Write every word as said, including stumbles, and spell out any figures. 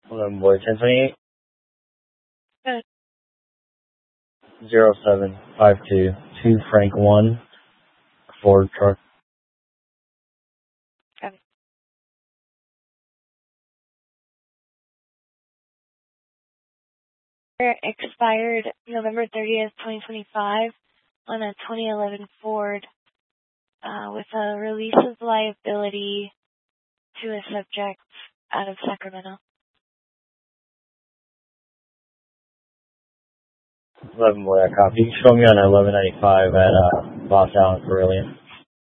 eleven boy, ten twenty-eight. Good. zero seven five two two Frank one Ford truck. Okay. Expired November thirtieth, twenty twenty-five on a twenty eleven Ford uh, with a release of liability to a subject out of Sacramento. eleven boy, I copy. You can show me on eleven ninety-five at uh, Boss Allen Carillion.